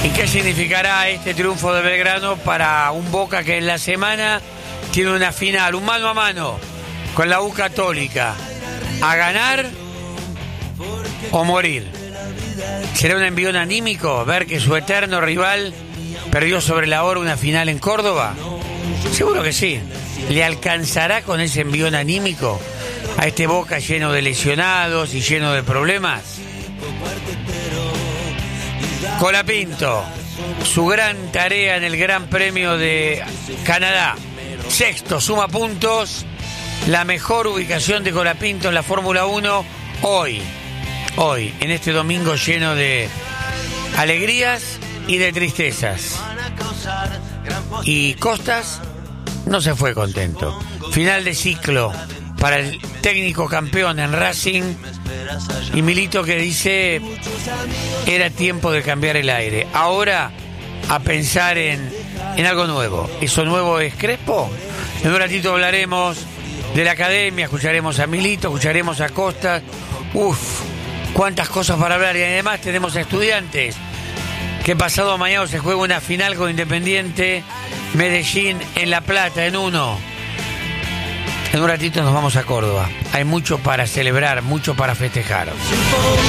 ¿Y qué significará este triunfo de Belgrano para un Boca que en la semana tiene una final, un mano a mano con la U Católica? ¿A ganar o morir? ¿Será un envión anímico ver que su eterno rival perdió sobre la hora una final en Córdoba? Seguro que sí. ¿Le alcanzará con ese envión anímico a este Boca lleno de lesionados y lleno de problemas? Colapinto, su gran tarea en el Gran Premio de Canadá. Sexto, suma puntos. La mejor ubicación de Colapinto en la Fórmula 1 hoy, en este domingo lleno de alegrías y de tristezas. Y Costas no se fue contento. Final de ciclo para el técnico campeón en Racing. Y Milito que dice, era tiempo de cambiar el aire. Ahora a pensar en algo nuevo. ¿Eso nuevo es Crespo? En un ratito hablaremos de la academia, escucharemos a Milito, escucharemos a Costas. Cuántas cosas para hablar. Y además tenemos a Estudiantes, que pasado mañana se juega una final con Independiente Medellín en La Plata, en 1. En un ratito nos vamos a Córdoba. Hay mucho para celebrar, mucho para festejar.